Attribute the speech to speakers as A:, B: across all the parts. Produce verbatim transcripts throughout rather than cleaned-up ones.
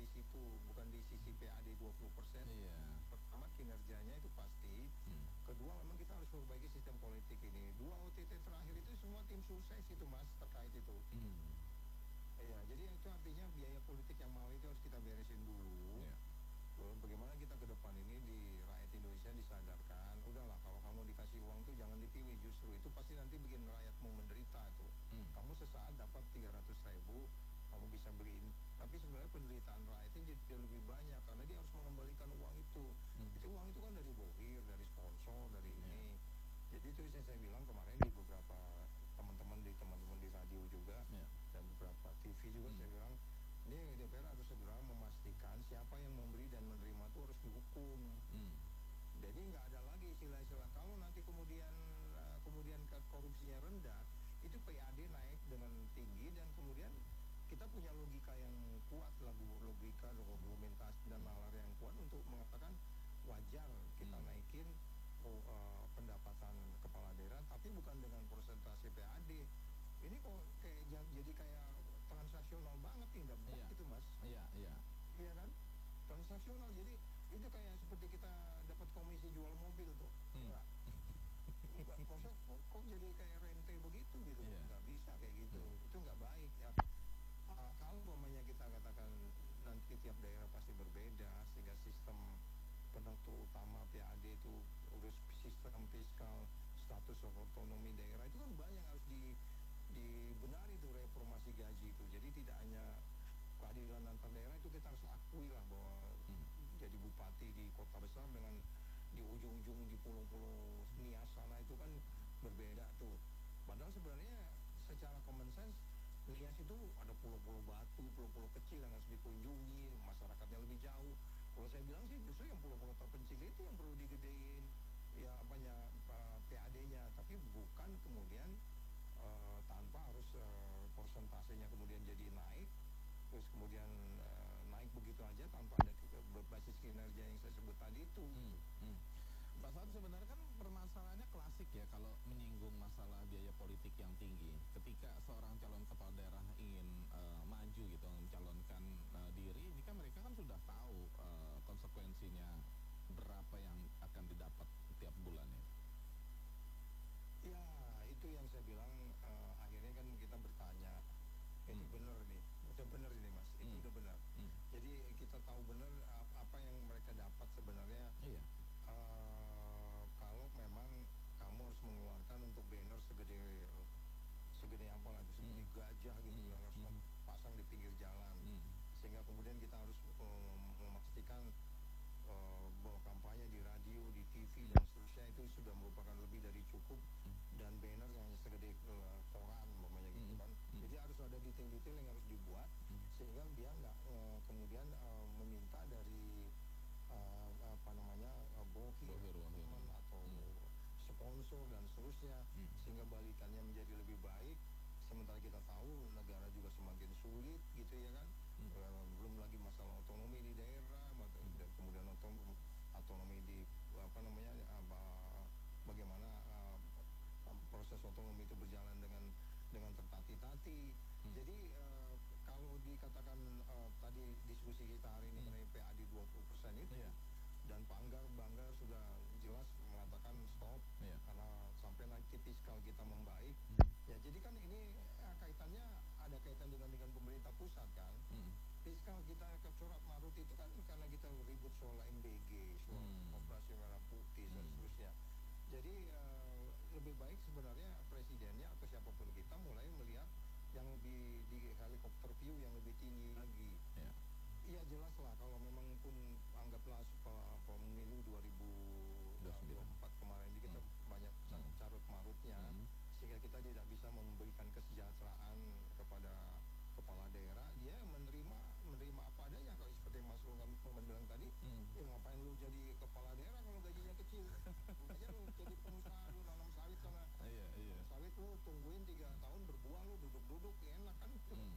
A: situ, bukan di sisi P A D dua puluh persen.
B: Iya.
A: Pertama, kinerjanya itu pasti.
B: Hmm.
A: Kedua, memang kita harus memperbaiki sistem politik ini. Dua O T T terakhir itu semua tim sukses itu, Mas, terkait itu.
B: Hmm.
A: Iya, jadi itu artinya biaya politik yang mahal itu harus kita beresin dulu.
B: Iya.
A: Lalu bagaimana kita ke depan ini di rakyat Indonesia disadarkan, udahlah kalau kamu dikasih uang tuh jangan dipilih, justru itu pasti nanti bikin rakyatmu menderita tuh.
B: Hmm.
A: Kamu sesaat dapat tiga ratus ribu, kamu bisa beliin, tapi sebenarnya penderitaan rakyatnya jadi jauh lebih banyak karena dia harus mengembalikan uang itu.
B: Hmm.
A: Itu uang itu kan dari bohir, dari sponsor, dari
B: Iya.
A: ini. Jadi itu yang saya bilang kemarin di beberapa teman-teman di teman-teman di radio juga
B: Iya.
A: dan beberapa T V juga
B: Hmm.
A: saya bilang ini D P R harus segera memastikan siapa yang memberi dan menerima itu harus dihukum.
B: Hmm.
A: Jadi nggak ada lagi istilah-istilah kalau nanti kemudian uh, kemudian ke- korupsinya rendah, itu P A D naik dengan tinggi dan kemudian kita punya logika yang kuat, lagu logika, argumentasi dan nalar yang kuat untuk mengatakan wajar kita
B: Hmm.
A: naikin oh, uh, pendapatan kepala daerah, tapi bukan dengan persentase P A D. Ini kok kayak ja- jadi kayak transaksional banget nih, nggak
B: Iya.
A: itu, Mas.
B: Iya, iya.
A: Iya kan? Transaksional, jadi itu kayak seperti kita dapat komisi jual mobil tuh.
B: Hmm.
A: Enggak. Enggak, maksudnya kok, kok jadi kayak rente begitu gitu.
B: Iya.
A: Nggak bisa kayak gitu. Itu nggak baik ya. Ah, kalau umpamanya kita katakan nanti tiap daerah pasti berbeda sehingga sistem penentu utama P A D itu urus sistem fiskal, status otonomi daerah itu kan banyak harus di dibenari tuh reformasi gaji itu. Jadi tidak hanya keadilan antar daerah itu kita harus akui lah bahwa
B: Hmm.
A: jadi bupati di kota besar dengan di ujung-ujung di pulau-pulau Nias sana itu kan berbeda tuh. Padahal sebenarnya secara common sense Nias itu ada pulau-pulau batu, pulau-pulau kecil yang harus dikunjungi, masyarakatnya lebih jauh. Kalau saya bilang sih justru yang pulau-pulau terpencil itu yang perlu digedein ya apanya uh, P A D-nya, tapi bukan kemudian uh, tanpa harus uh, persentasenya kemudian jadi naik, terus kemudian uh, naik begitu aja tanpa ada ke- berbasis kinerja yang saya sebut tadi itu.
B: Hmm. Hmm. Pak Saad, sebenarnya kan permasalahannya klasik ya kalau menyinggung masalah biaya politik yang tinggi. Ketika seorang calon kepala daerah ingin eh, maju gitu, mencalonkan eh, diri, ini kan mereka kan sudah tahu eh, konsekuensinya berapa yang akan didapat setiap bulannya.
A: Ya, itu yang saya bilang uh, akhirnya kan kita bertanya, itu
B: Hmm.
A: benar nih, udah benar ini Mas, itu
B: Hmm.
A: udah benar.
B: Hmm.
A: Jadi kita tahu benar ap- apa yang mereka dapat sebenarnya.
B: Iya.
A: uh, kalau memang kamu harus mengeluarkan untuk banner segede segede apa lah, segede
B: Hmm.
A: gajah gitu
B: Hmm.
A: yang harus
B: Hmm.
A: pasang di pinggir jalan,
B: Hmm.
A: sehingga kemudian kita harus um, memastikan uh, bahwa kampanye di radio, di T V dan seterusnya itu sudah merupakan lebih dari cukup,
B: Hmm.
A: dan banner yang segede uh, koran umpamanya gitu
B: Hmm.
A: kan.
B: Hmm.
A: Jadi harus ada detail-detail yang harus dibuat
B: Hmm.
A: sehingga dia nggak uh, kemudian uh, meminta dari uh, apa namanya uh, bohir,
B: Bohir, bohir.
A: teman atau
B: Hmm.
A: sponsor dan seterusnya,
B: Hmm.
A: sehingga balikannya menjadi lebih baik. Sementara kita tahu negara juga semakin sulit gitu ya kan.
B: Hmm.
A: Eh, belum lagi masalah otonomi di daerah, mak-
B: Hmm.
A: dan kemudian otom- otonomi di apa namanya apa- bagaimana eh, proses otonomi itu berjalan dengan dengan tertati-tati.
B: Hmm.
A: Jadi eh, kalau dikatakan eh, tadi diskusi kita hari ini
B: Hmm.
A: mengenai P A D dua puluh persen itu,
B: Iya.
A: dan Pak Anggar Bangga sudah jelas mengatakan stop
B: Iya.
A: karena sampai nanti fiskal kita membaik.
B: Hmm.
A: Ya jadi kan ini eh, kaitannya ada kaitan dengan dengan pemerintah pusat kan.
B: Hmm.
A: Fiskal kita ke corak marut itu kan karena kita ribut soal M B G, soal
B: Hmm.
A: operasi merah putih dan
B: Hmm.
A: seterusnya. Jadi eh, lebih baik sebenarnya presidennya atau siapapun kita mulai melihat yang di di helikopter view yang lebih tinggi lagi.
B: Iya.
A: Iya jelas lah kalau memang pun anggaplah pe- pemilu dua ribu dua puluh empat kemarin ini kita banyak
B: Hmm.
A: carut marutnya,
B: Hmm.
A: sehingga kita tidak bisa memberikan kesejahteraan kepada kepala daerah. Dia menerima menerima apa adanya, kalau seperti Mas Lungam bilang tadi.
B: Hmm.
A: Ya ngapain lu jadi kepala daerah kalau gajinya kecil? Aja lu jadi pengusaha, lu nanam sawit sana.
B: Iya, iya.
A: Nanam sawit lu tungguin tiga tahun berbuah, lu duduk-duduk ya enak kan.
B: Hmm.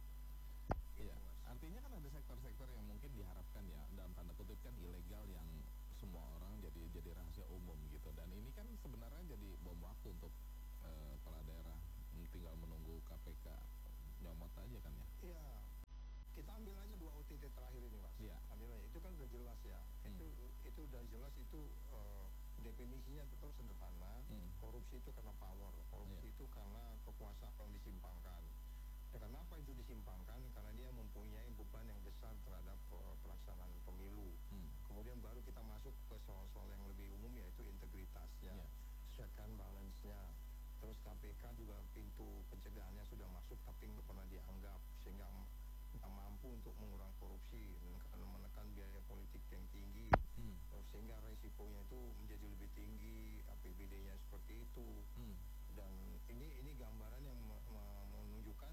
B: Iya, artinya kan ada sektor-sektor yang mungkin diharapkan ya dalam tanda kutip kan ilegal yang semua orang jadi jadi rahasia umum gitu, dan ini kan sebenarnya jadi bom waktu untuk eh, kepala daerah. Hmm, tinggal menunggu K P K nyomot aja kan ya.
A: Iya, kita ambil aja dua O T titik terakhir ini mas,
B: Iya.
A: Ambilnya itu kan udah jelas ya,
B: Hmm.
A: itu itu udah jelas itu eh, definisinya tetap sederhana.
B: Hmm.
A: Korupsi itu karena power, korupsi
B: Iya.
A: itu karena kekuasaan yang disimpangkan. Dan kenapa itu disimpangkan? Karena dia mempunyai beban yang besar terhadap eh, pelaksanaan pemilu.
B: Hmm.
A: Kemudian baru kita masuk ke soal-soal yang lebih umum yaitu integritasnya,
B: Iya.
A: check and balance-nya. Terus K P K juga pintu pencegahannya sudah masuk tapi nggak pernah dianggap, sehingga nggak mampu untuk mengurangi korupsi, menekan, menekan biaya politik yang tinggi,
B: Hmm.
A: eh, sehingga resikonya itu menjadi lebih tinggi, A P B D-nya seperti itu.
B: Hmm.
A: Dan ini ini gambaran yang me- me- menunjukkan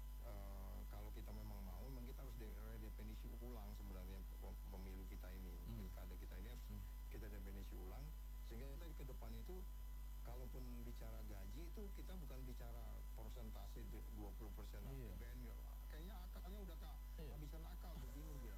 A: eh, kalau kita memang mau, memang kita harus de- redefinisi ulang sebenarnya pem- pemilu kita ini,
B: Hmm.
A: pilkada kita ini harus
B: Hmm.
A: kita definisi ulang, sehingga kita ke depan itu kalaupun bicara gaji itu kita bukan bicara persentase de- dua puluh persen
B: Iya.
A: A P B N, ya. Kayaknya akalnya udah kak
B: Iya.
A: habisan akal, udah bingung dia.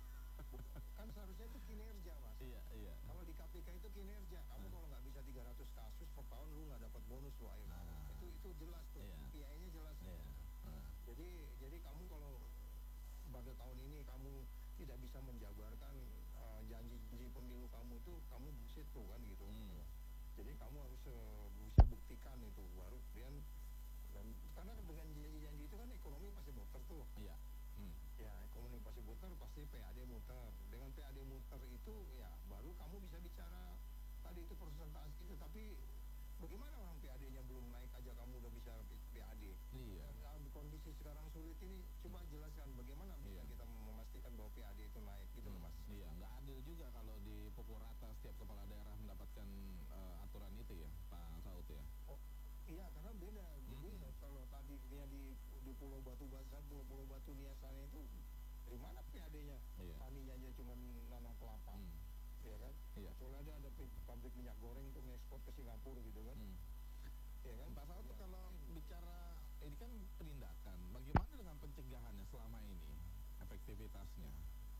A: Kan seharusnya itu kinerja mas.
B: Iya, iya.
A: Kalau di K P K itu kinerja, kamu
B: Hmm.
A: kalau nggak bisa tiga ratus kasus per tahun lu nggak dapat bonus lu akhir tahun.
B: Ah.
A: Itu itu jelas tuh,
B: Iya.
A: P I-nya jelas.
B: Iya. Ah.
A: Jadi jadi kamu kalau pada tahun ini kamu tidak bisa menjabarkan eh, janji-janji pemilu kamu itu, kamu bullshit tuh kan gitu.
B: Hmm.
A: Jadi kamu harus eh, bisa buktikan itu, baru kemudian dan karena dengan janji-janji itu kan ekonomi pasti muter tuh.
B: Iya. Hmm.
A: Ya, ekonomi pasti muter, pasti P A D muter. Dengan P A D muter itu ya baru kamu bisa bicara tadi itu persentase itu. Tapi bagaimana orang P A D-nya belum naik aja kamu udah bisa P A D?
B: Iya.
A: Dalam kondisi sekarang sulit ini, coba jelaskan bagaimana bisa
B: Iya.
A: kita memastikan bahwa P A D itu naik gitu loh
B: Hmm.
A: mas.
B: Iya, nggak adil juga kalau dipukul rata setiap kepala daerah mendapatkan eh, aturan itu ya, Pak Saud ya.
A: Oh, iya karena beda. Jadi
B: Hmm.
A: kalau tadi dia di di Pulau Batu Basar, Pulau Pulau Batu Niasana itu dari mana P A D-nya?
B: Iya.
A: Taninya aja cuma nanam kelapa,
B: Hmm.
A: ya kan?
B: Iya.
A: Soalnya ada ada pi- pabrik minyak goreng untuk ngekspor ke Singapura gitu kan,
B: Hmm.
A: ya kan?
B: Pak Saud
A: Ya.
B: kalau bicara ini kan penindakan, bagaimana dengan pencegahannya selama ini, efektivitasnya?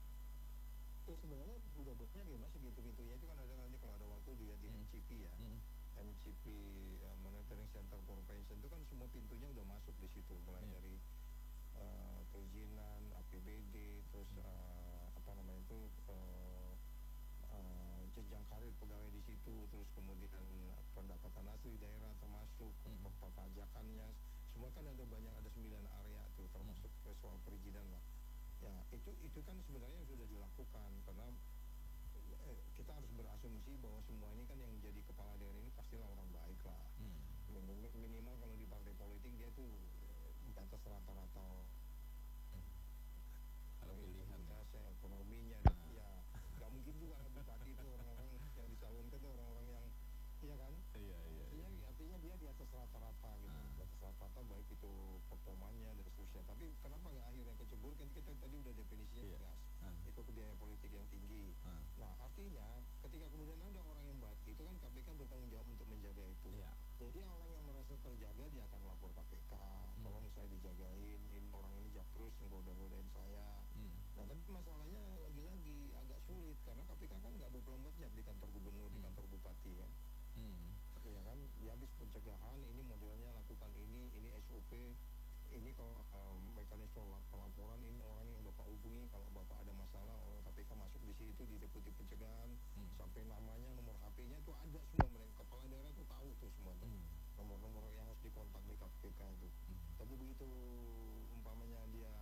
A: Ya sebenarnya udah banyak ya mas, gitu-gitunya itu kan ada nanti kalau ada waktu dia di
B: Hmm.
A: M C P ya,
B: Hmm.
A: M C P uh, Monitoring Center for Prevention itu kan semua pintunya udah masuk di situ, mulai
B: Iya.
A: dari uh, perizinan, A P B D, terus uh, apa namanya itu uh, uh, jenjang karir pegawai di situ, terus kemudian pendapatan asli daerah termasuk
B: Hmm.
A: perpajakannya, semua kan ada banyak, ada sembilan area tuh termasuk ke soal perizinan lah. Ya itu itu kan sebenarnya sudah dilakukan karena eh, kita harus berasumsi bahwa semua ini kan yang jadi kepala daerah ini pastilah orang baik lah.
B: Hmm.
A: Minimal, minimal kalau di partai politik dia tuh eh, di atas rata-rata
B: Kalau pilihan ya.
A: integritasnya, ekonominya,
B: Nah.
A: ya nggak mungkin juga lah bupati itu orang-orang yang dicalonkan itu orang-orang yang iya kan.
B: Iya, iya, iya.
A: Artinya, artinya dia di atas rata-rata gitu,
B: Ah.
A: di atas rata-rata baik itu performanya dan seterusnya. Tapi kenapa nggak akhirnya kecebur? Kan kita tadi udah definisinya
B: Iya.
A: tegas.
B: Ah.
A: Itu biaya politik yang tinggi.
B: Ah.
A: Nah artinya ketika kemudian ada orang yang baik itu kan K P K bertanggung jawab untuk menjaga itu.
B: Iya.
A: Jadi orang yang merasa terjaga dia akan lapor K P K, tolong saya dijagain, ini orang ini jakrus ngoda-ngodain saya.
B: Hmm.
A: Nah tapi masalahnya lagi-lagi agak sulit karena K P K kan nggak dua puluh empat jam di kantor gubernur, di
B: Hmm.
A: kantor bupati kan.
B: Hmm.
A: Ya kan, dia habis pencegahan, ini modelnya lakukan ini, ini S O P, ini kalau um, mekanisme lap- pelaporan, ini orang yang bapak hubungi kalau bapak ada masalah, orang K P K masuk di situ di deputi pencegahan,
B: Hmm.
A: sampai namanya, nomor H P-nya itu ada semua, mereka kepala daerah itu tahu tuh semua tuh,
B: Hmm.
A: nomor-nomor yang harus dikontak di K P K itu.
B: Hmm.
A: Tapi begitu umpamanya dia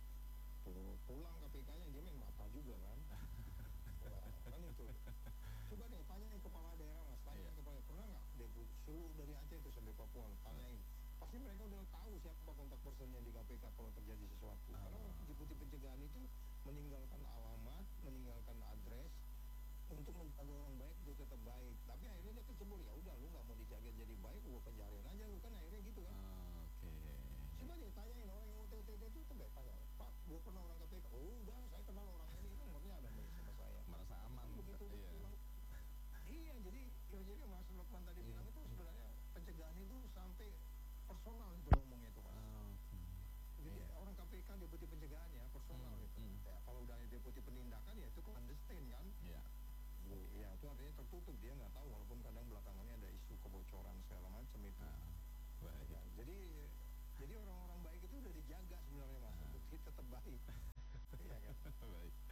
A: pu- pulang K P K-nya dia main mata juga kan. Wah, kan itu. Coba deh tanyain kepala daerah mas, tanyain
B: Iya.
A: kepala pernah nggak deput seluruh dari Aceh itu sampai Papua, tanyain. Pasti mereka udah tahu siapa kontak personnya di K P K kalau terjadi sesuatu.
B: Ah.
A: Karena deputi pencegahan itu meninggalkan alamat, meninggalkan address untuk menjaga orang baik itu tetap baik. Tapi akhirnya dia kecebur, ya udah lu nggak mau dijaga jadi baik, gua penjarain aja lu kan akhirnya gitu kan.
B: Oke.
A: Coba deh tanyain orang yang O T T itu coba tanya, Pak, gua pernah orang K P K. Oh udah, saya kenal orang ini, nomornya ada nih sama saya.
B: Merasa aman.
A: Begitu
B: Iya.
A: pulang. Iya, jadi kira-kira Mas Lukman tadi
B: Iya.
A: bilang itu sebenarnya pencegahan itu sampai personal itu ngomongnya itu Mas.
B: Oke.
A: Jadi
B: Iya.
A: orang K P K deputi pencegahan ya personal
B: Hmm.
A: itu.
B: Hmm.
A: Ya, kalau udah deputi penindakan ya itu clandestine kan.
B: Iya.
A: Ya itu artinya tertutup, dia nggak tahu walaupun kadang belakangannya ada isu kebocoran segala macam itu.
B: Ah. Baik.
A: Ya, jadi jadi orang-orang baik itu udah dijaga sebenarnya Mas
B: Ah.
A: untuk kita tetap baik. Iya kan?
B: Baik.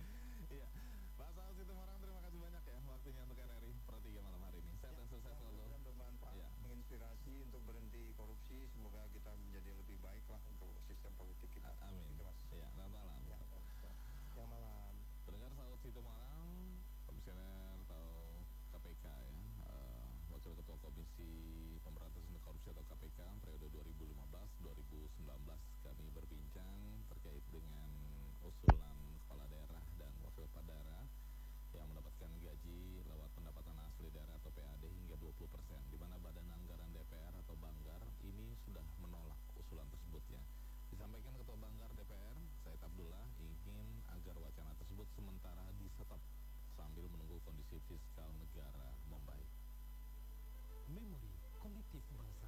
B: Situmorang, terima kasih banyak ya waktunya untuk R R I Pro tiga malam hari ini. Sehat
A: Ya,
B: dan sukses selalu.
A: mudah-mudahan bermanfaat,
B: Ya.
A: menginspirasi untuk berhenti korupsi. Semoga kita menjadi lebih baik lah untuk sistem politik kita.
B: A- Amin.
A: Itu, Mas.
B: Ya, selamat malam.
A: Ya, ya. Yang malam.
B: Pendengar Saud Situmorang, komisioner atau K P K ya, eh, Wakil Ketua Komisi Pemberantasan Korupsi atau K P K periode dua ribu lima belas sampai dua ribu sembilan belas, kami berbincang terkait dengan usulan kepala daerah dan wakil kepala daerah yang mendapatkan gaji lewat pendapatan asli daerah atau P A D hingga dua puluh persen, di mana Badan Anggaran D P R atau Banggar ini sudah menolak usulan tersebutnya. Disampaikan Ketua Banggar D P R, Said Abdullah, ingin agar wacana tersebut sementara disetop sambil menunggu kondisi fiskal negara membaik.
C: Memori kolektif bangsa.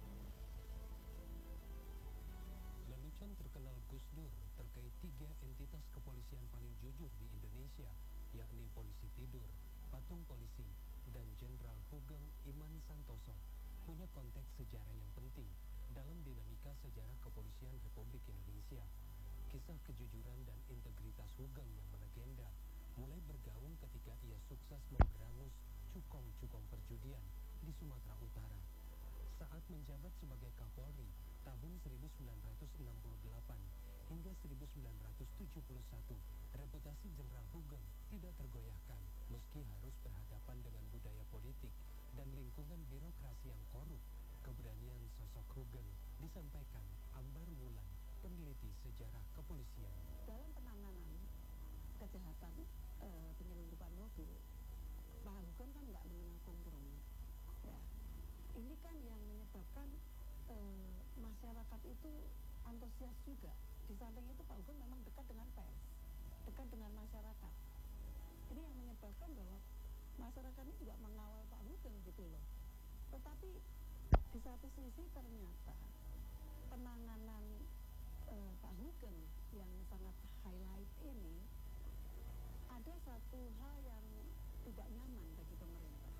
C: Lelucon terkenal Gus Dur terkait tiga entitas kepolisian paling jujur di Indonesia, yakni polisi tidur, patung polisi, dan Jenderal Hugeng Iman Santoso, punya konteks sejarah yang penting dalam dinamika sejarah kepolisian Republik Indonesia. Kisah kejujuran dan integritas Hugeng yang melegenda mulai bergaung ketika ia sukses memberangus cukong-cukong perjudian di Sumatera Utara. Saat menjabat sebagai Kapolri tahun seribu sembilan ratus enam puluh delapan hingga seribu sembilan ratus tujuh puluh satu, reputasi Jenderal Hugeng tidak tergoyahkan meski harus berhadapan dengan budaya politik dan lingkungan birokrasi yang korup. Keberanian sosok Hugeng disampaikan Ambar Wulan, peneliti sejarah kepolisian.
D: Dalam penanganan kejahatan eh, penyelundupan mobil, Pak Hugeng kan nggak mengenal kompromi. Ya, ini kan yang menyebabkan eh, masyarakat itu antusias juga. Di samping itu Pak Hugeng memang dekat dengan pers, dekat dengan masyarakat. Ini yang menyebabkan bahwa masyarakat ini juga mengawal Pak Hugeng gitu loh. Tetapi di satu sisi ternyata penanganan eh, Pak Hugeng yang sangat highlight ini ada satu hal yang tidak nyaman bagi pemerintah.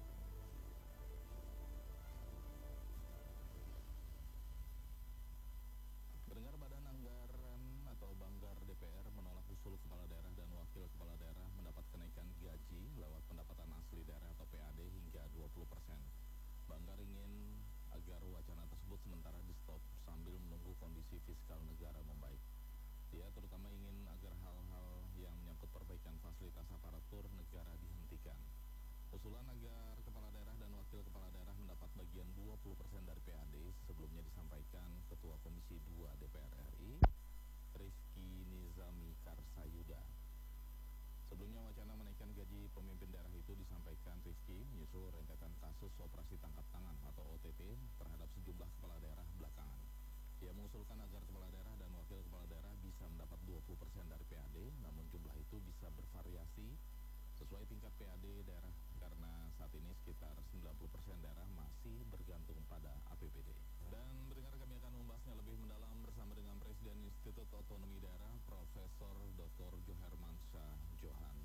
B: Pendengar, Badan Anggaran atau Banggar D P R menolak usul kepala daerah dan wakil kepala daerah mendapat kenaikan gaji lewat pendapatan asli daerah atau P A D hingga dua puluh persen. Banggar ingin agar wacana tersebut sementara di stop sambil menunggu kondisi fiskal negara membaik. Dia terutama ingin agar hal-hal yang menyangkut perbaikan fasilitas aparatur negara dihentikan. Usulan agar kepala daerah dan wakil kepala daerah mendapat bagian dua puluh persen dari P A D sebelumnya disampaikan Ketua Komisi dua D P R R I, Rifki Nizami Karsayuda. Sebelumnya wacana menaikkan gaji pemimpin daerah itu disampaikan Rifki menyusul rentetan kasus operasi tangkap tangan atau O T T terhadap sejumlah kepala daerah belakangan. Ia mengusulkan agar kepala daerah dan wakil kepala daerah bisa mendapat dua puluh persen dari P A D, namun jumlah itu bisa bervariasi sesuai tingkat P A D daerah karena saat ini sekitar sembilan puluh persen daerah masih bergantung pada A P B D. Dan mendengar, kami akan membahasnya lebih mendalam bersama dengan Presiden Institut Otonomi Daerah Profesor Doktor Johermansyah Johan.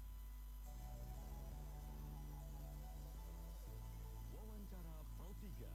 E: Wawancara Pro tiga.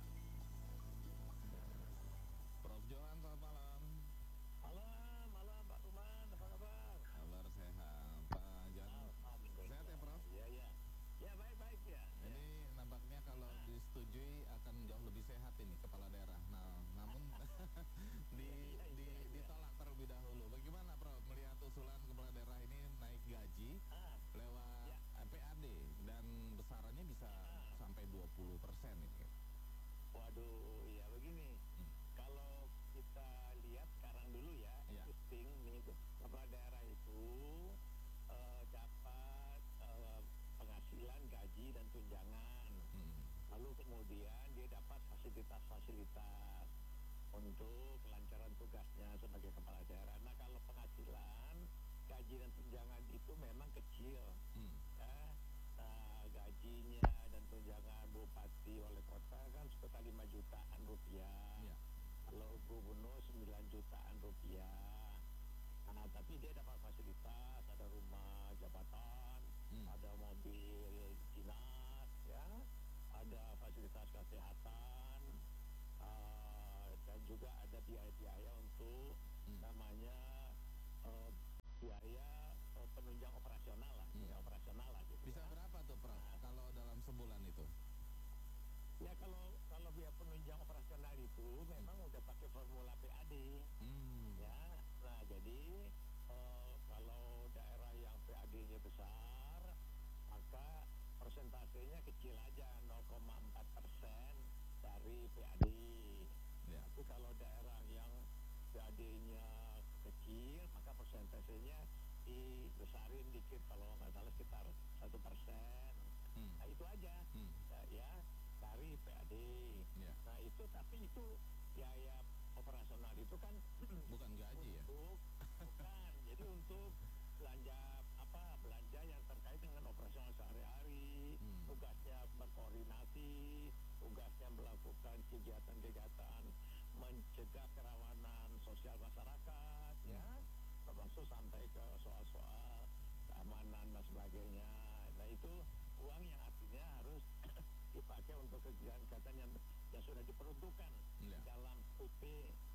B: Prof Johan, selamat malam.
E: Malam, malam Pak Tuman, apa kabar?
B: Kabar sehat, Pak Johan. Sehat ya, Prof?
E: Iya, iya. Ya, baik-baik ya.
B: Ini nampaknya kalau disetujui akan jauh lebih sehat ini kepala daerah. Nah, namun di, di, ditolak terlebih dahulu. Bagaimana, Prof, melihat usulan kepala daerah ini naik gaji
E: Ah,
B: lewat
E: Ya.
B: P A D dan besarannya bisa sampai dua puluh persen ini?
E: waduh, ya begini.
B: Hmm.
E: Kalau kita lihat sekarang dulu ya,
B: Ya.
E: interesting nih, kepala daerah itu eh, dapat eh, penghasilan, gaji, dan tunjangan.
B: Hmm.
E: Lalu kemudian dia dapat fasilitas-fasilitas untuk kelancaran tugasnya sebagai kepala daerah. Nah, kalau penghasilan, gaji dan tunjangan itu memang kecil.
B: Hmm.
E: Ya. Nah, gajinya dan tunjangan bupati wali kota kan sekitar lima jutaan rupiah.
B: Ya.
E: Kalau gubernur sembilan jutaan rupiah. Nah, tapi dia dapat fasilitas, ada rumah jabatan,
B: Hmm.
E: ada mobil dinas, ya, ada fasilitas kesehatan, uh, dan juga ada biaya-biaya untuk
B: Hmm.
E: namanya uh, biaya uh, penunjang operasional lah,
B: Hmm.
E: penunjang operasional lah gitu.
B: Bisa
E: ya.
B: berapa tuh Prof?
E: Nah.
B: Kalau dalam sebulan itu?
E: Ya kalau kalau biaya penunjang operasional itu memang udah pakai formula P A D.
B: Hmm.
E: Ya, nah jadi eh, kalau daerah yang P A D-nya besar, maka persentasenya kecil aja, nol koma empat persen dari P A D.
B: Ya.
E: Tapi kalau daerah yang P A D-nya kecil, maka persentasenya dibesarin dikit, kalau nggak salah sekitar satu persen.
B: Hmm.
E: Nah itu aja,
B: Hmm.
E: ya, ya dari P A D.
B: Ya.
E: Nah itu tapi itu biaya operasional itu kan
B: Bukan gaji ya?
E: untuk bukan, jadi untuk belanja apa belanja yang terkait dengan operasional sehari-hari,
B: Hmm.
E: tugasnya berkoordinasi, tugasnya melakukan kegiatan-kegiatan mencegah kerawanan sosial masyarakat, ya, termasuk sampai ke soal-soal keamanan dan sebagainya. Nah itu uang yang artinya harus dipakai untuk kegiatan-kegiatan yang yang sudah diperuntukkan
B: Ya.
E: dalam U P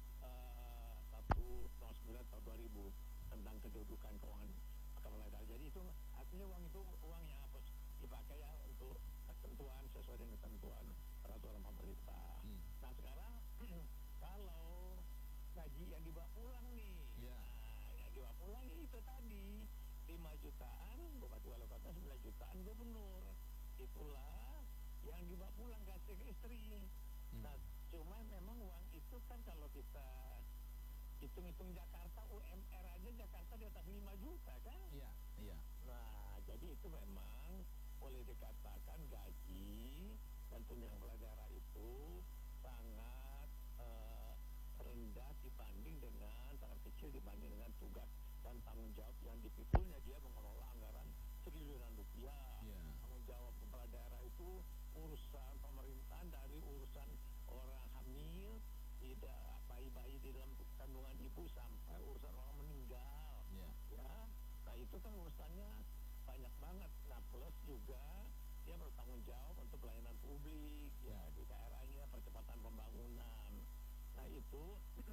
E: eh, seratus sembilan tahun dua ribu tentang kedudukan keuangan kepala daerah. Jadi itu artinya uang itu uang yang harus dipakai ya untuk ketentuan sesuai dengan ketentuan peraturan pemerintah.
B: Hmm.
E: Nah sekarang kalau gaji yang dibawa pulang nih,
B: Ya.
E: nah, yang dibawa pulang itu tadi lima jutaan, bupati wali kota sembilan jutaan gubernur. Itulah yang dibawa pulang kasih ke istri.
B: Hmm.
E: Nah, cuma memang uang itu kan kalau kita hitung-hitung Jakarta, U M R aja Jakarta di atas lima juta kan?
B: Iya, iya.
E: Nah, jadi itu memang boleh dikatakan gaji dan tunjangan kepala daerah itu sangat eh, rendah dibanding dengan, sangat kecil dibanding dengan tugas dan tanggung jawab yang dipikulnya. Dia mengelola anggaran triliunan rupiah.
B: Iya.
E: Tanggung jawab kepala daerah itu urusan pemerintahan, dari urusan orang hamil, tidak bayi-bayi di dalam kandungan ibu, sampai urusan orang meninggal.
B: Iya.
E: Ya, nah itu kan urusannya banyak banget. Nah plus juga dia bertanggung jawab untuk pelayanan publik ya di daerahnya, percepatan pembangunan. Nah itu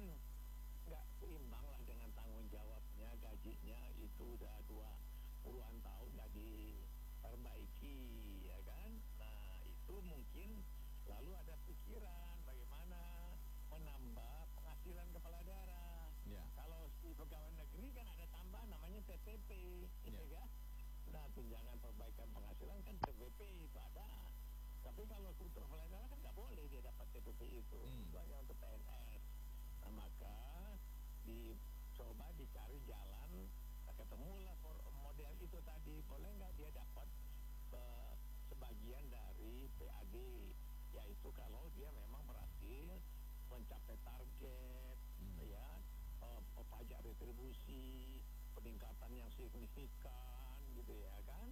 E: nggak seimbang lah dengan tanggung jawabnya, gajinya itu udah dua puluhan tahun nggak diperbaiki, ya kan? Nah itu mungkin lalu ada pikiran bagaimana menambah penghasilan kepala daerah.
B: Ya.
E: Kalau di pegawai negeri kan ada tambahan namanya T P P,
B: Ya.
E: ya kan? Nah tunjangan perbaikan penghasilan kan T P P itu ada. Tapi kalau untuk kepala daerah kan nggak boleh dia dapat T P P itu,
B: Hmm.
E: itu hanya untuk P N S. Nah maka dicoba dicari jalan, nah, ketemulah for- model itu tadi, boleh nggak dia dapat eh, sebagian dari P A D, yaitu kalau dia memang berhasil mencapai target,
B: Hmm.
E: ya, eh, pajak retribusi, peningkatan yang signifikan, gitu ya kan.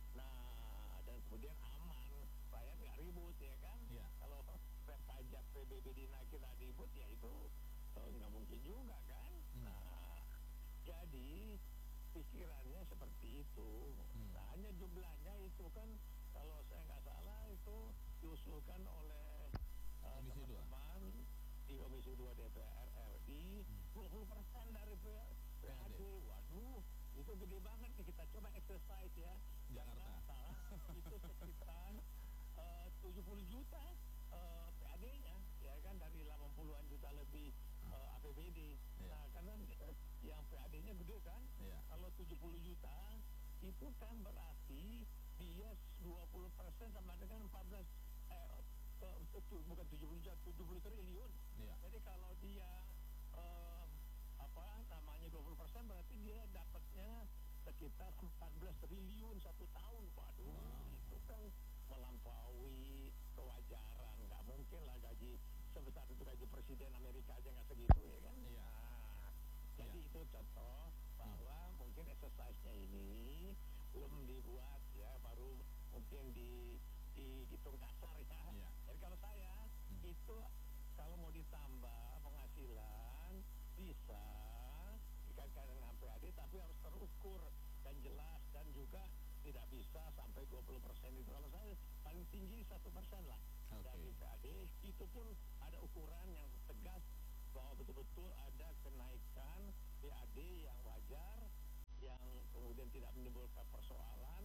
E: Nah dan kemudian aman, rakyat nggak ribut, ya kan.
B: Ya.
E: Kalau pajak P B B dinaikin nggak ribut, ya itu eh, nggak mungkin juga kan.
B: Hmm.
E: Nah jadi pikirannya seperti itu.
B: Hmm.
E: Nah hanya jumlahnya itu kan kalau saya nggak salah itu diusulkan oleh eh,
B: Komisi dua.
E: teman-teman di Komisi dua D P R R I, dua puluh persen dari P A D. Waduh, itu gede banget nih, kita coba exercise ya.
B: Jakarta.
E: Jakarta itu sekitar eh, tujuh puluh juta eh, P A D-nya, ya kan, dari delapan puluhan juta lebih eh, A P B D.
B: Iya.
E: Nah, karena eh, yang P A D-nya gede kan,
B: Iya.
E: kalau tujuh puluh juta itu kan berarti dia dua puluh persen sama dengan empat belas eh eh, tu- bukan tujuh puluh juta, tujuh puluh triliun.
B: Iya.
E: Jadi kalau dia eh, apa namanya dua puluh persen berarti dia dapatnya sekitar empat belas triliun satu tahun. Waduh,
B: Wow.
E: itu kan melampaui kewajaran. Nggak mungkin lah gaji sebesar itu, gaji presiden Amerika aja nggak segitu, ya kan.
B: Iya.
E: Nah, jadi
B: Iya.
E: itu contoh bahwa mungkin exercise-nya ini belum dibuat ya, baru mungkin di dihitung kasar ya.
B: Iya.
E: Jadi kalau saya
B: Hmm.
E: itu kalau mau ditambah penghasilan bisa dikaitkan dengan P A D, tapi harus terukur dan jelas, dan juga tidak bisa sampai dua puluh persen itu. Kalau saya paling tinggi satu persen lah
B: Oke.
E: dari P A D. Itu pun ada ukuran yang tegas bahwa betul-betul ada kenaikan P A D yang wajar, yang kemudian tidak menimbulkan persoalan,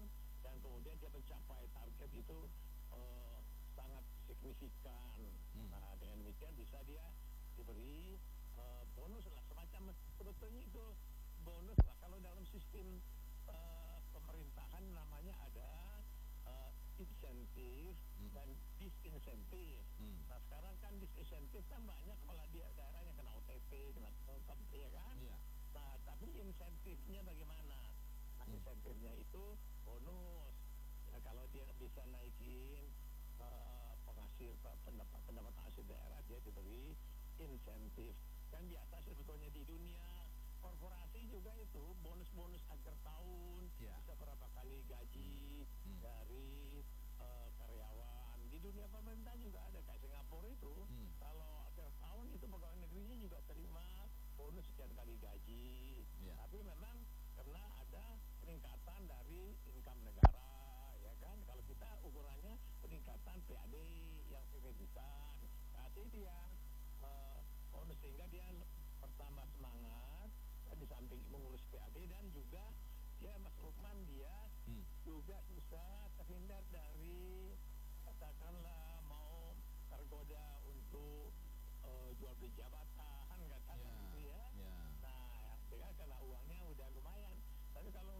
E: dan kemudian dia mencapai target itu eh, sangat signifikan.
B: Hmm.
E: Nah, dengan demikian bisa dia diberi eh, bonus lah, semacam sebetulnya itu bonus lah. Kalau dalam sistem eh, pemerintahan namanya ada eh, insentif
B: Hmm.
E: dan disinsentif.
B: Hmm.
E: Nah, sekarang kan disinsentif kan banyak kepala dia daerah yang kena O T P, kena tetap, ya kan?
B: Iya.
E: Nah, tapi insentifnya bagaimana? Nah,
B: Hmm.
E: insentifnya itu bonus. Ya, kalau dia bisa naikin eh, penghasil pendapat pendapat hasil daerah, dia diberi insentif. Kan biasa sebetulnya di dunia korporasi juga itu bonus-bonus akhir tahun,
B: Ya.
E: bisa berapa kali gaji
B: Hmm.
E: dari eh, karyawan. Di dunia pemerintah juga ada, kayak Singapura itu
B: Hmm.
E: kalau akhir tahun itu pegawai negerinya juga terima bonus sekian kali gaji.
B: Ya.
E: Tapi memang karena ada peningkatan dari income negara, ya kan? Kalau kita ukurannya peningkatan P A D yang signifikan, berarti dia eh, bonus, sehingga dia pertama semangat dan di samping mengurus P A D, dan juga dia Mas Lukman dia
B: Hmm.
E: juga bisa terhindar dari katakanlah mau tergoda untuk eh, jual beli jabatan, katakan
B: Ya.
E: gitu ya.
B: Ya.
E: Nah, ya, karena uangnya udah lumayan. Tapi kalau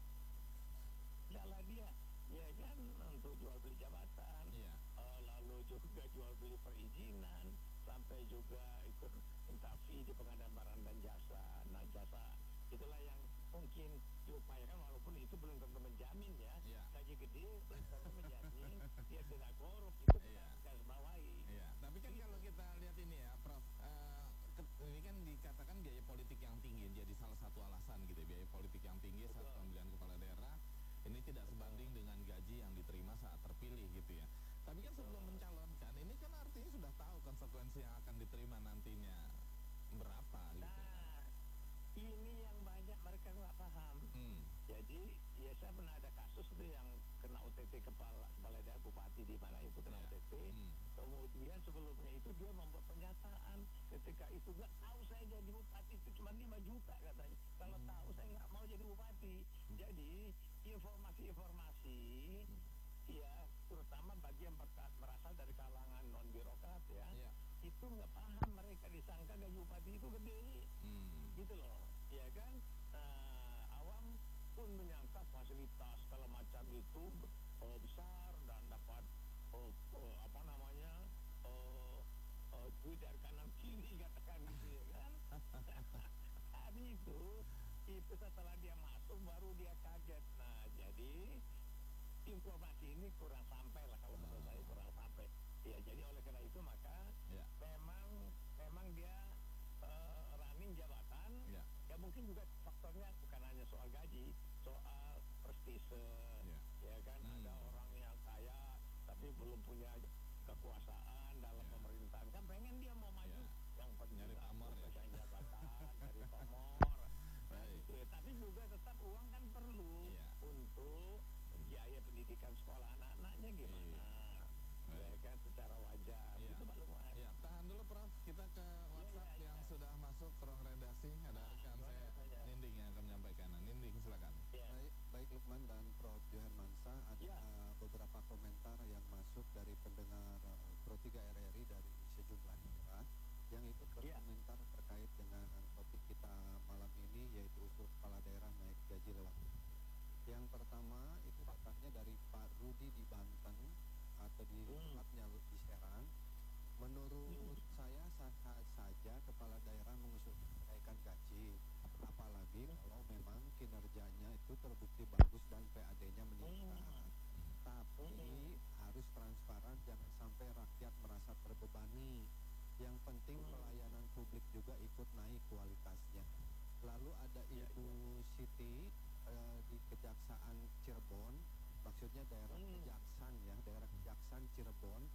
E: jalan dia, ya kan, untuk jual beli jabatan,
B: Iya.
E: eh, lalu juga jual beli perizinan, sampai juga ikut minta fee di pengadaan barang dan jasa. Nah, jasa itulah yang mungkin diupayakan, walaupun itu belum tentu menjamin ya.
B: Iya.
E: Gaji gede belum tentu menjamin dia tidak korup, itu kita
B: Iya.
E: garis bawahi.
B: Iya, tapi kan kalau kita lihat ini ya, Prof, eh, ke- ini kan dikatakan biaya politik yang tinggi jadi salah satu alasan gitu ya, biaya politik yang tinggi saat
E: Betul.
B: pemilihan kepala daerah ini tidak sebanding dengan gaji yang diterima saat terpilih gitu ya. Tapi kan sebelum mencalonkan, ini kan artinya sudah tahu konsekuensi yang akan diterima nantinya berapa gitu.
E: Nah, ini yang banyak mereka nggak paham.
B: Hmm.
E: Jadi, ya saya pernah ada kasus itu yang kena O T T kepala kepala daerah, bupati di mana itu kena
B: Iya.
E: O T T.
B: Hmm.
E: Kemudian sebelumnya itu dia membuat pernyataan ketika itu, nggak tahu saya jadi bupati itu cuma lima juta katanya. Kalau
B: Hmm.
E: tahu saya nggak mau jadi bupati. Jadi informasi-informasi ya, terutama bagi yang berka- berasal dari kalangan non birokrat ya,
B: Iya.
E: itu nggak paham, mereka disangka gaji bupati itu gede,
B: Hmm.
E: gitu loh, ya kan? Nah, awam pun menyangka fasilitas segala macam itu eh, besar dan dapat eh, eh, apa namanya eh, eh, duit dari kanan kiri, katakan gitu ya kan. Tapi itu itu setelah dia masuk baru dia kaget. Nah, jadi informasi ini kurang sampai lah, kalau menurut saya kurang sampai. Ya, jadi oleh karena itu maka
B: Ya.
E: memang memang dia eh, running jabatan.
B: Ya.
E: Ya, mungkin juga faktornya bukan hanya soal gaji, soal prestise,
B: Ya.
E: ya kan.
B: Hmm.
E: Ada orang yang kaya tapi belum punya kekuasaan dalam
B: Ya.
E: pemerintahan, kan pengen dia mau maju,
B: Ya.
E: yang penting
B: Nyari
E: aku
B: pamor ya.
E: pegang jabatan, cari pamor.
B: Baik.
E: Gitu ya. Tapi juga tetap uang kan perlu
B: Iya.
E: untuk biaya pendidikan sekolah anak-anaknya gimana,
B: Baik.
E: ya kan, secara wajar.
B: Iya.
E: Itu Pak Lukman.
B: Ya, tahan dulu Prof, kita ke WhatsApp
E: iya,
B: yang
E: iya.
B: sudah masuk ke ruang redaksi. Ada
E: Ah,
B: rekan
E: gimana
B: saya
E: rasanya?
B: Ninding yang akan menyampaikan. Ninding silakan.
E: Ya.
F: Baik, baik Lukman dan Prof Johermansa, ada
E: Ya.
F: uh, beberapa komentar yang masuk dari pendengar uh, Pro tiga R R I dari sejumlah daerah yang ikut
E: Ya.
F: berkomentar terkait dengan topik kita malam ini, yaitu usul kepala daerah naik gaji lewat. Yang pertama itu datangnya dari Pak Rudi di Banten, atau di
E: Hmm.
F: tepatnya di Serang. Menurut saya sah-sah saja kepala daerah mengusulkan kenaikan gaji, apalagi kalau memang kinerjanya itu terbukti bagus dan P A D-nya meningkat. Tapi harus transparan, jangan sampai rakyat merasa terbebani. Yang penting pelayanan publik juga ikut naik kualitasnya. Lalu ada
E: Ya,
F: Ibu Siti eh, di Kejaksaan Cirebon, maksudnya daerah
E: Hmm.
F: Kejaksan ya, daerah Kejaksan Cirebon.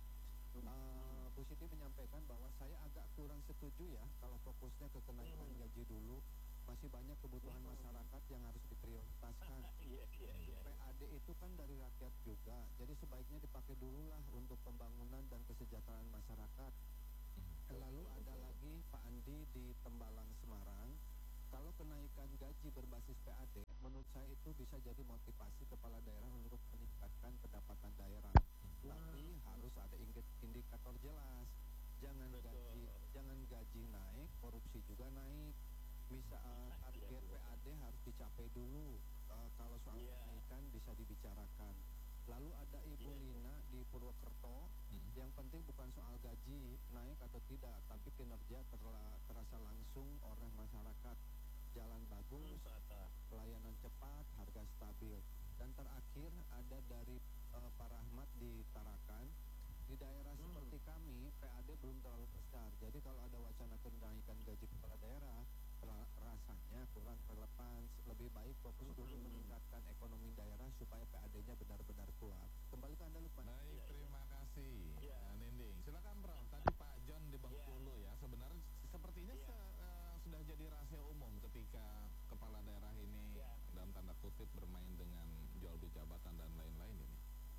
F: Eh, Bu Siti menyampaikan bahwa saya agak kurang setuju ya kalau fokusnya ke kenaikan
E: Hmm.
F: gaji dulu. Masih banyak kebutuhan masyarakat yang harus diprioritaskan.
E: Iya, iya, iya.
F: P A D itu kan dari rakyat juga, jadi sebaiknya dipakai dulu lah untuk pembangunan dan kesejahteraan masyarakat. Lalu ada lagi Pak Andi di Tembalang, Semarang. Kalau kenaikan gaji berbasis P A D, menurut saya itu bisa jadi motivasi kepala daerah untuk meningkatkan pendapatan daerah. Tapi harus ada indi- indikator jelas. Jangan gaji jangan gaji naik, korupsi juga naik. Misal eh, target P A D harus dicapai dulu. Eh, kalau soal kenaikan bisa dibicarakan. Lalu ada Ibu Lina di Purwokerto. Yang penting bukan soal gaji naik atau tidak, tapi kinerja terla- terasa langsung oleh masyarakat. Jalan bagus, pelayanan cepat, harga stabil. Dan terakhir ada dari eh, Pak Rahmat di Tarakan. Di daerah seperti kami, P A D belum terlalu besar. Jadi kalau ada wacana kenaikan gaji kepala daerah, ra- rasanya kurang relevan. Lebih baik fokus dulu meningkatkan ekonomi daerah supaya P A D-nya benar-benar kuat. Kembali ke Anda, Lukman.
B: Baik, terima kasih. Nah, Ninding. Silakan, Prof. Tadi Pak John di Bengkulu ya. Sebenarnya sepertinya se- eh, sudah jadi rahasia umum ketika kepala daerah ini dalam tanda kutip bermain dengan jual beli jabatan dan lain-lain ini.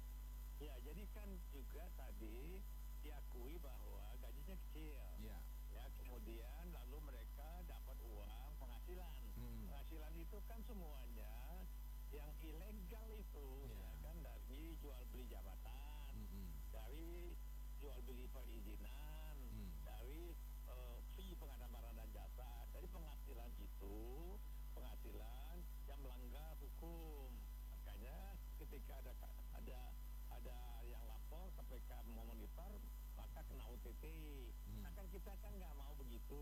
E: Ya, jadi kan juga tadi diakui bahwa gajinya kecil.
B: Ya.
E: Ya, kemudian lalu mereka dapat uang penghasilan.
B: Hmm.
E: Penghasilan itu kan semuanya yang ilegal itu,
B: Ya.
E: ya kan, dari jual beli jabatan,
B: Mm-mm.
E: dari jual beli perizinan,
B: Hmm.
E: dari eh, fee pengadaan barang dan jasa, dari penghasilan itu penghasilan yang melanggar hukum. Makanya ketika ada ada ada yang lapor K P K memonitor, maka kena O T T.
B: Hmm.
E: Nah kan kita kan nggak mau begitu.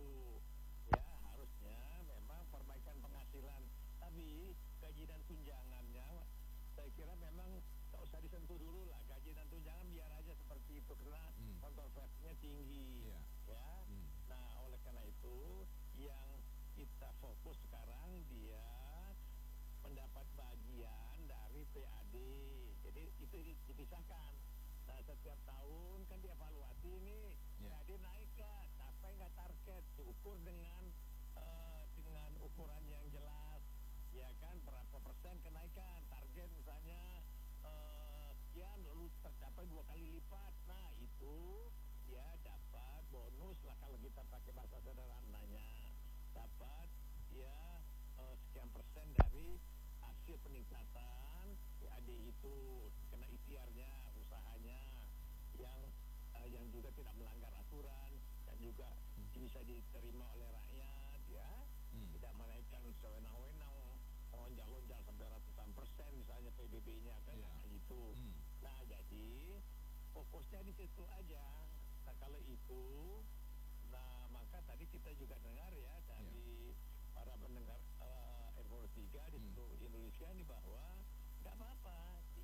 E: Ya harusnya memang perbaikan penghasilan. Tapi gaji dan tunjangannya saya kira memang tak usah disentuh dulu lah. Gaji dan tunjangan biar aja seperti itu karena
B: Hmm.
E: kontroversinya tinggi.
B: Iya.
E: Ya.
B: Hmm.
E: Nah oleh karena itu yang kita fokus sekarang dia mendapat bagian dari P A D. Jadi itu di- dipisahkan. Nah setiap tahun kan dievaluasi nih
B: Ya.
E: P A D naik nggak, capai nggak target, diukur dengan eh, dengan ukuran yang jelas, ya kan, berapa persen kenaikan target misalnya eh, sekian lalu tercapai dua kali lipat. Nah itu dia dapat bonus lah kalau kita pakai bahasa sederhananya, dapat ya eh, sekian persen dari hasil peningkatan P A D itu kena ikhtiarnya, usahanya yang eh, yang juga tidak melanggar aturan dan juga bisa diterima oleh rakyat, ya.
B: Hmm.
E: Tidak menaikkan sewenang-wenang, lonjak-lonjak sampai ratusan persen misalnya P B B-nya kan,
B: Iya.
E: kayak gitu.
B: Hmm.
E: Nah jadi fokusnya di situ aja. Nah kalau itu, nah maka tadi kita juga dengar ya dari para pendengar eh, R dua tiga di
B: Hmm.
E: seluruh Indonesia ini bahwa nggak apa-apa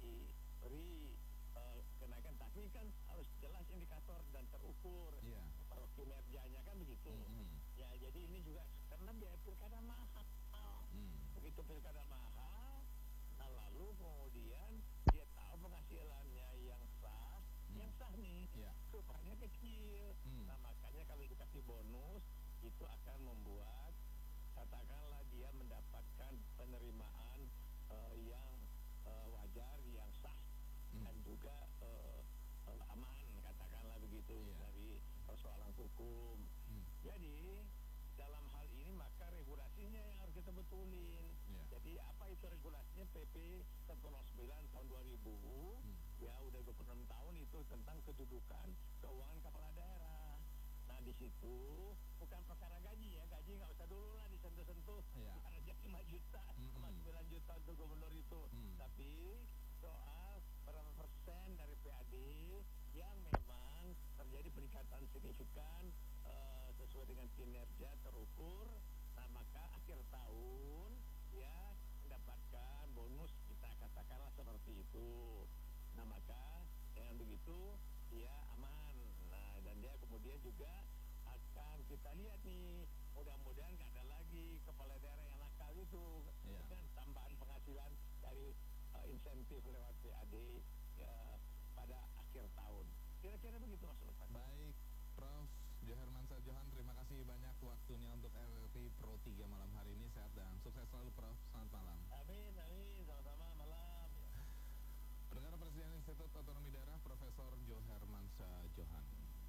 E: diberi eh, kenaikan, tapi kan harus jelas indikator dan terukur.
B: Iya.
E: Kalau kinerjanya kan begitu.
B: Mm-mm.
E: Ya jadi ini juga karena biaya pilkada mahal.
B: Hmm.
E: Begitu pilkada mahal, nah lalu kemudian dia tahu penghasilannya yang sah,
B: Hmm.
E: yang sah nih,
B: Iya.
E: upahnya kecil.
B: Hmm.
E: Nah makanya kalau dikasih bonus itu akan membuat katakanlah dia mendapatkan penerimaan eh, yang eh, wajar, yang sah,
B: Hmm.
E: dan juga eh, eh, aman, katakanlah begitu,
B: Iya.
E: dari persoalan hukum.
B: Hmm.
E: Jadi dalam hal ini maka regulasinya yang harus kita betulin.
B: Iya.
E: Jadi apa itu regulasinya? P P seratus sembilan tahun dua ribu,
B: Hmm.
E: ya udah dua puluh enam tahun itu tentang kedudukan keuangan kepala daerah. Nah di situ bukan perkara gaji ya, gaji nggak usah dulu lah disentuh-sentuh.
B: Iya.
E: Karena jadi lima juta,
B: Mm-mm.
E: sama sembilan juta untuk gubernur itu.
B: Hmm.
E: Tapi soal berapa persen dari P A D yang memang terjadi peningkatan signifikan eh, sesuai dengan kinerja terukur, nah maka akhir tahun ya mendapatkan bonus, kita katakanlah seperti itu. Nah maka dengan begitu dia aman. Nah dan dia kemudian juga akan kita lihat nih, mudah-mudahan nggak ada lagi kepala daerah yang nakal itu
B: Iya.
E: dengan tambahan penghasilan dari eh, insentif lewat P A D ya, pada akhir tahun. Kira-kira begitu Mas Lukman.
B: Baik, Prof Johermansyah Johan, terima kasih banyak waktunya untuk R R P Pro tiga malam hari ini. Sehat dan sukses selalu, Prof. Selamat malam.
E: Amin, amin, sama-sama, malam.
B: Pendengar, Presiden Institut Otonomi Daerah Profesor Johermansyah Johan.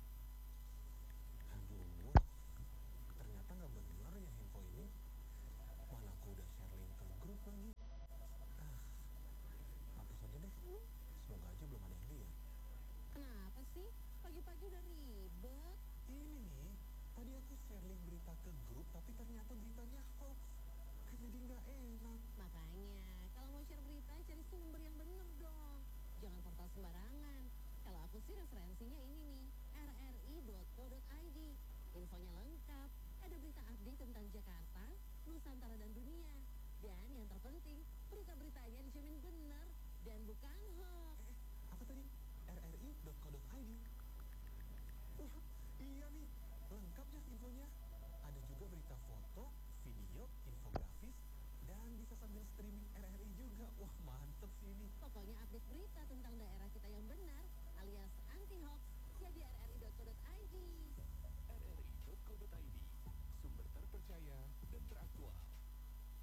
C: Aduh, ternyata nggak benar ya info ini. Mana aku udah share link ke grup lagi. Ah, hapus aja deh.
G: udah ribet.
H: Ini nih, tadi aku share link berita ke grup, tapi ternyata beritanya hoax. Kan jadi nggak